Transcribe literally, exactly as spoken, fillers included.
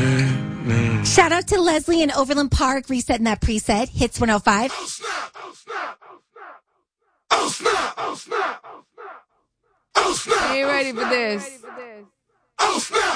Shout out to Leslie in Overland Park, resetting that preset. Hits one oh five. Oh, snap. Oh, snap. Oh, snap. Oh, snap. Oh, snap. Oh, snap. Ain't ready for this. Oh, snap.